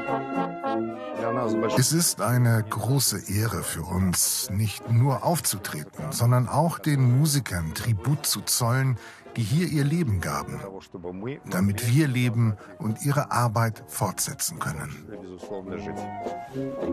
Es ist eine große Ehre für uns, nicht nur aufzutreten, sondern auch den Musikern Tribut zu zollen, die hier ihr Leben gaben, damit wir leben und ihre Arbeit fortsetzen können.